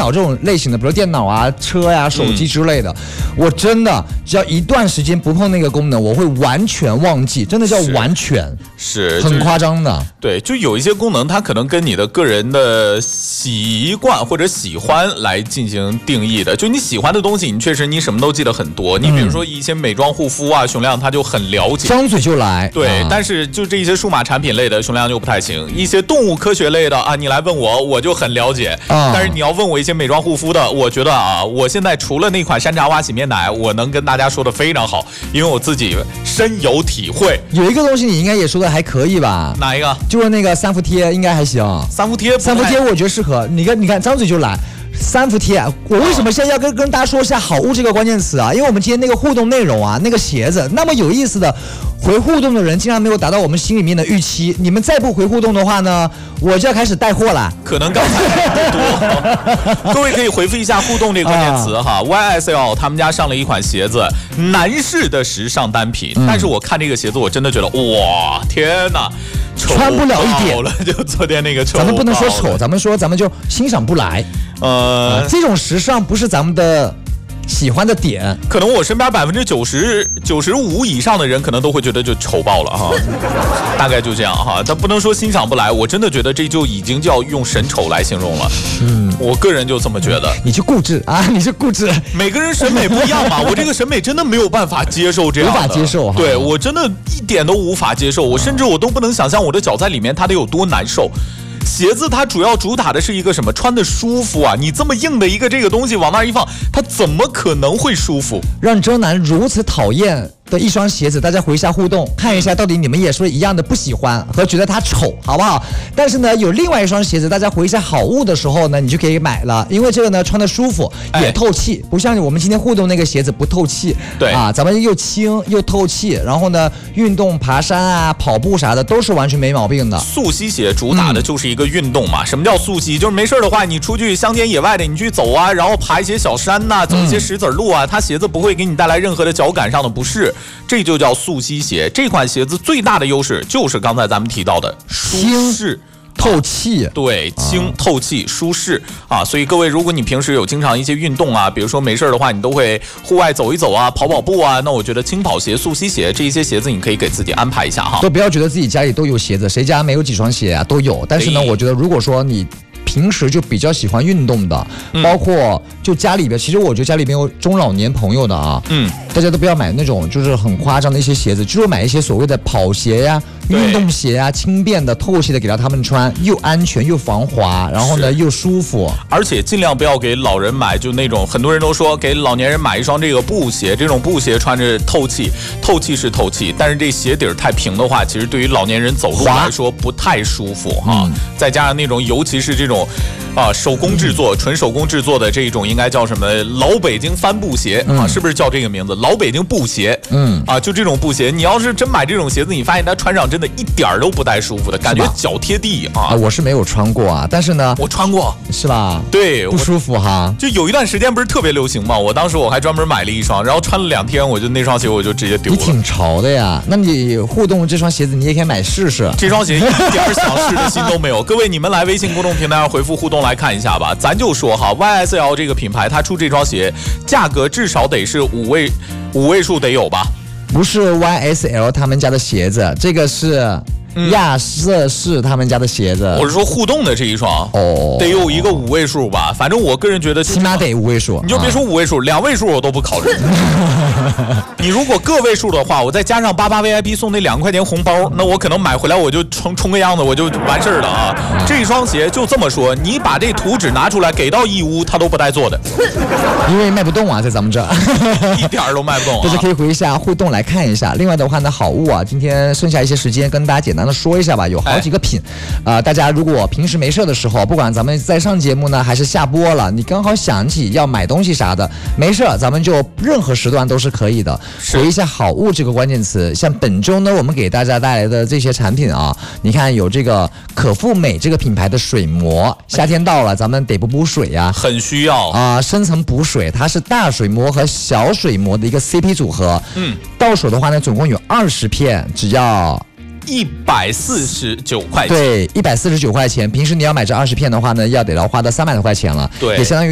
脑这种类型的，比如电脑啊、车呀、手机之类的，我真的只要一段时间不碰那个功能，我会完全忘记，真的叫完全， 是很夸张的。 对，就有一些功能，它可能跟你的个人的习惯或者喜欢来进行定义的。就你喜欢的东西，你确实你什么都记得很多。你比如说一些美妆护肤啊，熊亮他就很了解， 张嘴就来。 对，但是就这些数码产品类的，熊亮就不太行。一些动物科学类的啊，你来问我，我就很了解。但是你要问我一些美妆护肤的，我觉得啊，我现在除了那款山茶花洗面奶，我能跟大家说的非常好，因为我自己深有体会。 有一个东西你应该也说的还可以吧？ 哪一个？ 就是那个三伏贴，应该还行。 三伏贴我觉得适合。你看，张嘴就来。三伏贴，我为什么现在要跟大家说一下好物这个关键词啊？因为我们今天那个互动内容啊，那个鞋子那么有意思的，回互动的人竟然没有达到我们心里面的预期。你们再不回互动的话呢，我就要开始带货了。 可能刚才不多，各位可以回复一下互动这个关键词哈。YSL 他们家上了一款鞋子，男士的时尚单品，但是我看这个鞋子，我真的觉得哇，天哪！ 穿不了一点了，就昨天那个丑， 咱们不能说丑，咱们就欣赏不来。这种时尚不是咱们的喜欢的点。 可能我身边95%以上的人可能都会觉得就丑爆了哈，大概就这样哈。但不能说欣赏不来，我真的觉得这就已经叫用神丑来形容了。我个人就这么觉得。 你就固执啊，你是固执。 每个人审美不一样嘛，我这个审美真的没有办法接受这样的， 无法接受哈。 对，我真的一点都无法接受，我甚至我都不能想象我的脚在里面它得有多难受。鞋子它主要主打的是一个什么？穿的舒服啊！你这么硬的一个这个东西往那一放，它怎么可能会舒服？ 让周南如此讨厌的一双鞋子，大家回一下互动，看一下到底你们也说一样的不喜欢和觉得它丑，好不好？但是呢，有另外一双鞋子，大家回一下好物的时候呢，你就可以买了，因为这个呢穿的舒服也透气，不像我们今天互动那个鞋子不透气。 对啊，咱们又轻又透气，然后呢，运动爬山啊、跑步啥的都是完全没毛病的。 速吸鞋主打的就是一个运动嘛。什么叫速吸？就是没事的话，你出去乡间野外的，你去走啊，然后爬一些小山呐、走一些石子路啊，它鞋子不会给你带来任何的脚感上的不适。这就叫速吸鞋。这款鞋子最大的优势就是刚才咱们提到的舒适。 透气， 对，轻、透气、舒适啊！所以各位，如果你平时有经常一些运动啊，比如说没事的话，你都会户外走一走啊，跑步啊，那我觉得轻跑鞋、速吸鞋这一些鞋子，你可以给自己安排一下哈。 都不要觉得自己家里都有鞋子，谁家没有几双鞋啊？都有。但是呢，我觉得如果说你平时就比较喜欢运动的，包括就家里边，其实我觉得家里边有中老年朋友的啊，大家都不要买那种就是很夸张的一些鞋子，就是买一些所谓的跑鞋呀、运动鞋啊，轻便的、透气的，给到他们穿，又安全又防滑，然后呢又舒服。 而且尽量不要给老人买，就那种很多人都说给老年人买一双这个布鞋，这种布鞋穿着透气是透气，但是这鞋底儿太平的话，其实对于老年人走路来说不太舒服哈。再加上那种尤其是这种手工制作、纯手工制作的这种应该叫什么老北京帆布鞋啊，是不是叫这个名字？老北京布鞋，就这种布鞋，你要是真买这种鞋子，你发现它穿上真的一点都不带舒服的感觉，脚贴地啊。 我是没有穿过啊，但是呢， 我穿过， 是吧？ 对， 不舒服哈。 就有一段时间不是特别流行嘛，我当时我还专门买了一双，然后穿了2天，我就那双鞋我就直接丢了。 你挺潮的呀，那你互动这双鞋子你也可以买试试。 这双鞋一点想试的心都没有。各位，你们来微信公众平台上回复互动来看一下吧。咱就说哈 ，YSL 这个品牌，它出这双鞋，价格至少得是五位数得有吧？ 不是 YSL 他们家的鞋子，这个是亚瑟士他们家的鞋子。 我是说互动的这一双，得有一个5位数吧。反正我个人觉得起码得5位数。 你就别说5位数，2位数我都不考虑。你如果个位数的话，我再加上88 VIP 送那2块钱红包，那我可能买回来我就冲个样子，我就完事儿了啊。这双鞋就这么说，你把这图纸拿出来给到义乌，他都不带做的， 因为卖不动啊，在咱们这一点都卖不动啊。 大家可以回一下互动来看一下。另外的话呢，好物啊，今天剩下一些时间跟大家简单的说一下吧，有好几个品，大家如果平时没事的时候，不管咱们在上节目呢还是下播了，你刚好想起要买东西啥的，没事咱们就任何时段都是可以的。回一下好物这个关键词，像本周呢我们给大家带来的这些产品啊，你看有这个可复美这个品牌的水膜，夏天到了咱们得补水呀， 很需要啊，深层补水，它是大水膜和小水膜的一个 CP 组合，到手的话呢总共有20片，只要 149块钱。 对，149块钱。平时你要买这20片的话呢，要得要花到300多块钱了， 对， 也相当于